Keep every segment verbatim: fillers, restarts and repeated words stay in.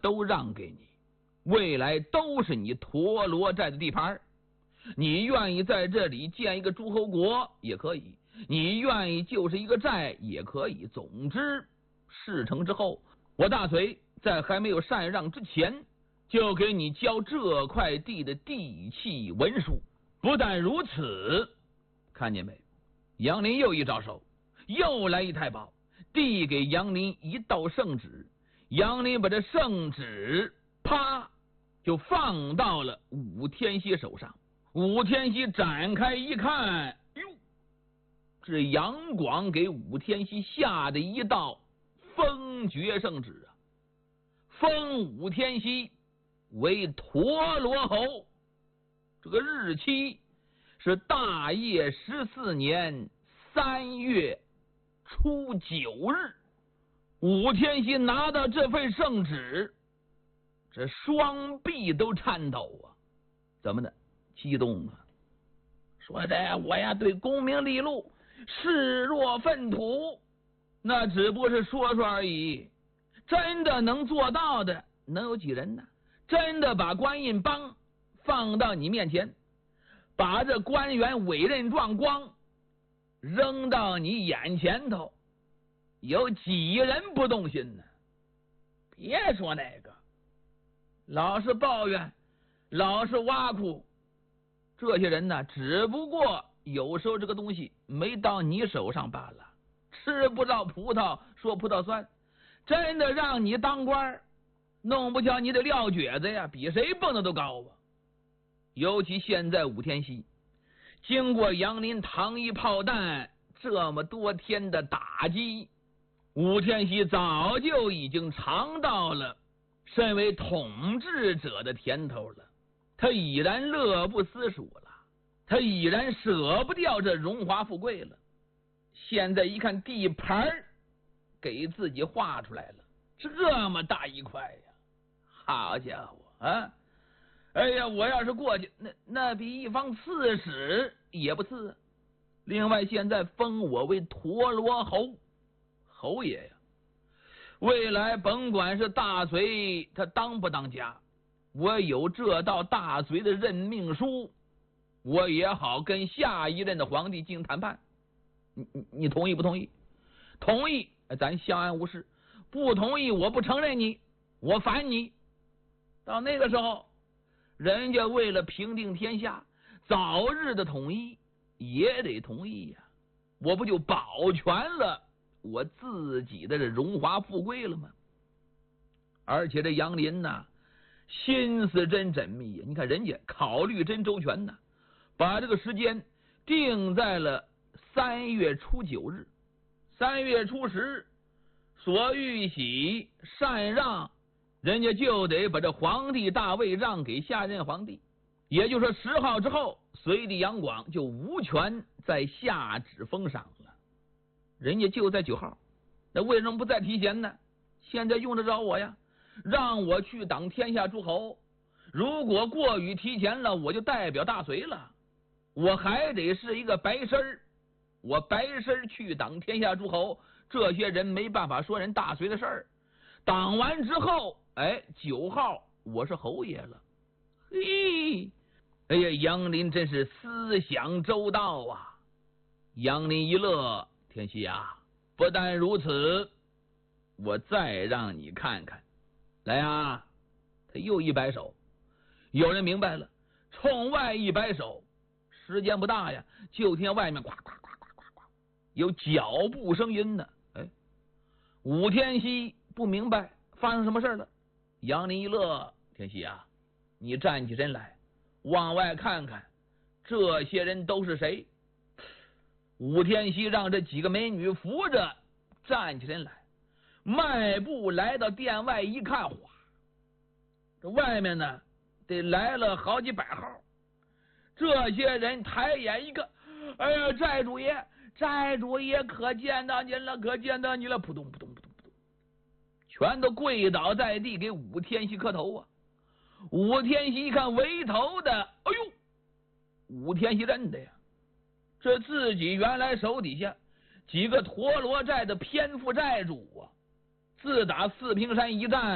都让给你，未来都是你陀罗寨的地盘。你愿意在这里建一个诸侯国也可以，你愿意就是一个寨也可以。总之事成之后，我大隋在还没有禅让之前，就给你交这块地的地契文书。不但如此，看见没？杨林又一招手，又来一太保，递给杨林一道圣旨。杨林把这圣旨啪就放到了武天锡手上。武天锡展开一看，哟，这杨广给武天锡下的一道封爵圣旨啊，封武天锡为陀罗侯。这个日期是大业十四年三月初九日。武天锡拿到这份圣旨，这双臂都颤抖啊！怎么的？激动啊！说这我呀，对功名利禄视若粪土，那只不过是说说而已。真的能做到的能有几人呢？真的把官印帮放到你面前，把这官员委任状光扔到你眼前头，有几人不动心呢？别说那个，老是抱怨，老是挖苦，这些人呢，只不过有时候这个东西没到你手上罢了。吃不到葡萄说葡萄酸，真的让你当官，弄不巧你的撂蹶子呀，比谁蹦的都高啊！尤其现在武天锡经过杨林糖衣炮弹这么多天的打击，武天锡早就已经尝到了身为统治者的甜头了。他已然乐不思蜀了，他已然舍不掉这荣华富贵了。现在一看地盘给自己画出来了，这么大一块呀！好家伙啊！哎呀，我要是过去，那那比一方刺史也不次啊。另外，现在封我为陀罗侯，侯爷呀。未来甭管是大隋他当不当家，我有这道大隋的任命书，我也好跟下一任的皇帝进行谈判。你你你同意不同意？同意，咱相安无事；不同意，我不承认你，我反你。到那个时候，人家为了平定天下，早日的统一也得同意呀，我不就保全了我自己的这荣华富贵了吗？而且这杨林呐，心思真缜密呀！你看人家考虑真周全呐，把这个时间定在了三月初九日。三月初十，所欲喜禅让，人家就得把这皇帝大位让给下任皇帝。也就是说，十号之后，隋帝杨广就无权再下旨封赏了。人家就在九号，那为什么不再提前呢？现在用得着我呀？让我去当天下诸侯，如果过于提前了，我就代表大隋了，我还得是一个白身儿，我白身儿去当天下诸侯，这些人没办法说人大隋的事儿。党完之后，哎，九号我是侯爷了。嘿，哎呀，杨林真是思想周到啊！杨林一乐，天锡啊，不但如此，我再让你看看。来啊！他又一摆手，有人明白了，冲外一摆手，时间不大呀，就听外面呱呱呱呱呱呱有脚步声音呢。哎，武天锡不明白发生什么事了。杨林一乐，天锡啊，你站起身来，往外看看，这些人都是谁？武天锡让这几个美女扶着站起身来，迈步来到殿外一看，哗，这外面呢得来了好几百号。这些人抬眼一看，哎呀，寨主爷，寨主爷，可见到您了，可见到您了！扑通扑通扑通扑通，全都跪倒在地给武天锡磕头啊！武天锡一看围头的，哎呦，武天锡认得呀，这自己原来手底下几个陀罗寨的偏副寨主啊，自打四平山一战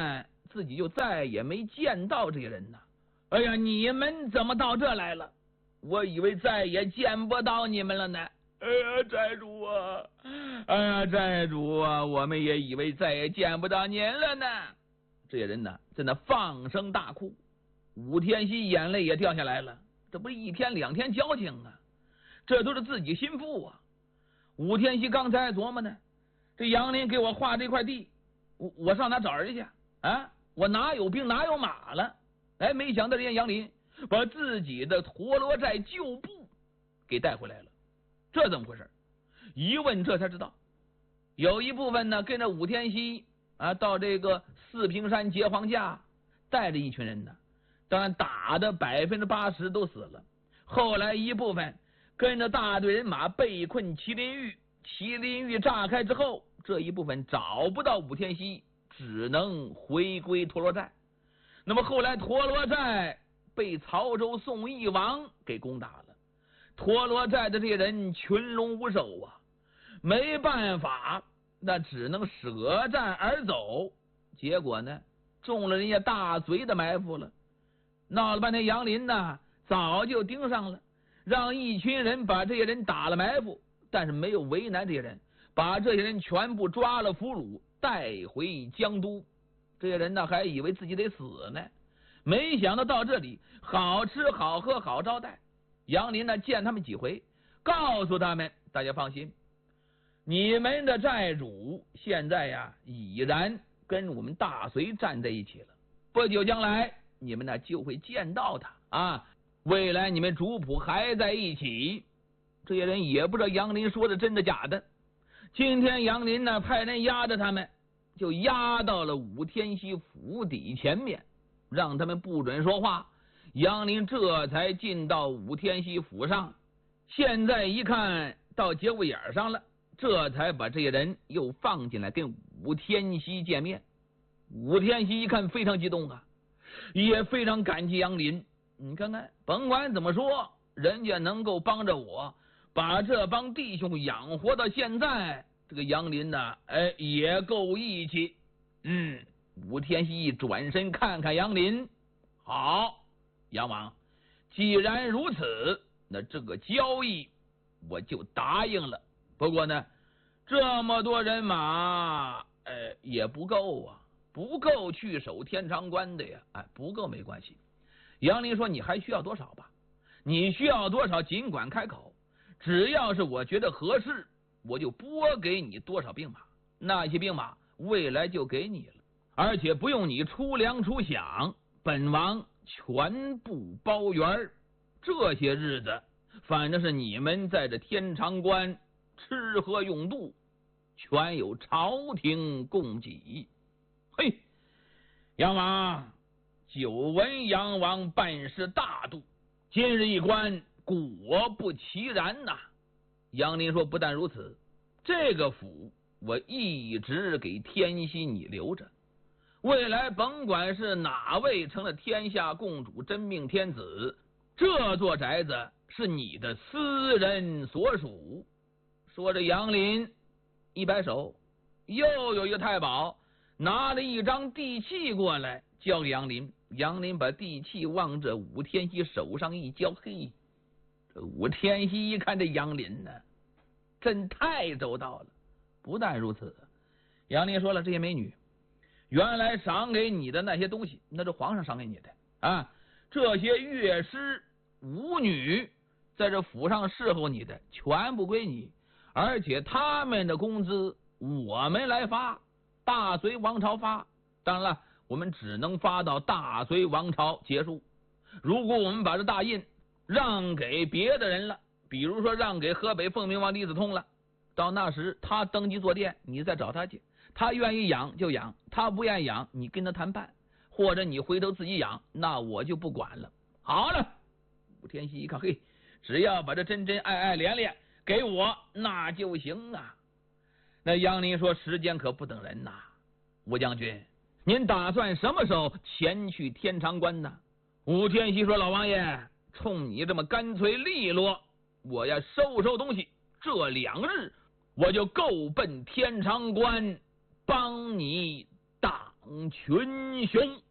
自己就再也没见到这些人呐。哎呀，你们怎么到这来了？我以为再也见不到你们了呢。哎呀，寨主啊！哎呀，寨主啊！我们也以为再也见不到您了呢。这些人呢，在那放声大哭。武天锡眼泪也掉下来了。这不是一天两天交情啊，这都是自己心腹啊。武天锡刚才还琢磨呢，这杨林给我划这块地，我我上哪找人去啊？我哪有兵哪有马了？哎，没想到人家杨林把自己的陀螺寨旧部给带回来了。这怎么回事？一问这才知道，有一部分呢跟着武天锡啊到这个四平山劫黄架，带着一群人呢，当然打的百分之八十都死了。后来一部分跟着大队人马被困麒麟峪，麒麟峪炸开之后，这一部分找不到武天锡，只能回归陀螺寨。那么后来陀螺寨被曹州宋义王给攻打了。陀螺寨的这些人群龙无首啊，没办法，那只能舍战而走。结果呢，中了人家大嘴的埋伏了。闹了半天，杨林呢早就盯上了，让一群人把这些人打了埋伏，但是没有为难这些人，把这些人全部抓了俘虏，带回江都。这些人呢还以为自己得死呢，没想到到这里好吃好喝好招待。杨林呢见他们几回，告诉他们，大家放心，你们的寨主现在呀已然跟我们大隋站在一起了，不久将来你们呢就会见到他啊，未来你们主仆还在一起。这些人也不知道杨林说的真的假的。今天杨林呢派人押着他们，就押到了武天锡府邸前面，让他们不准说话。杨林这才进到武天锡府上，现在一看到节骨眼上了，这才把这些人又放进来跟武天锡见面。武天锡一看非常激动啊，也非常感激杨林。你看看，甭管怎么说，人家能够帮着我把这帮弟兄养活到现在，这个杨林呢，哎，也够义气。嗯，武天锡一转身看看杨林，好。杨王，既然如此，那这个交易我就答应了。不过呢，这么多人马，呃，也不够啊，不够去守天长关的呀。哎，不够没关系。杨林说：“你还需要多少吧？你需要多少尽管开口，只要是我觉得合适，我就拨给你多少兵马。那些兵马未来就给你了，而且不用你出粮出饷，本王全部包圆。这些日子反正是你们在这天长关吃喝用度，全有朝廷供给。”嘿，杨王，久闻杨王办事大度，今日一观，果不其然呐。杨林说：“不但如此，这个府我一直给天锡你留着，未来甭管是哪位成了天下共主真命天子，这座宅子是你的私人所属。”说着，杨林一摆手，又有一个太保拿了一张地契过来交给杨林。杨林把地契往这武天锡手上一交，嘿，这武天锡一看这杨林呢，真太周到了。不但如此，杨林说了，这些美女原来赏给你的那些东西，那是皇上赏给你的啊。这些乐师舞女在这府上侍候你的，全部归你，而且他们的工资我们来发，大隋王朝发。当然了，我们只能发到大隋王朝结束。如果我们把这大印让给别的人了，比如说让给河北凤鸣王李子通了，到那时他登基坐殿，你再找他去，他愿意养就养，他不愿意养，你跟他谈判，或者你回头自己养，那我就不管了。好了，武天锡一看，嘿，只要把这真真爱爱连连给我，那就行啊。那杨林说：“时间可不等人呐，吴将军，您打算什么时候前去天长关呢？”武天锡说：“老王爷，冲你这么干脆利落，我要收收东西，这两日我就够奔天长关帮你打群雄。